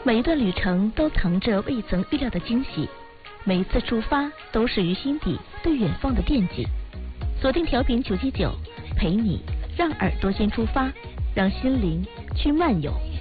每一段旅程都藏着未曾预料的惊喜，每一次出发都是于心底对远方的惦记。锁定调频979，陪你让耳朵先出发，让心灵去漫游。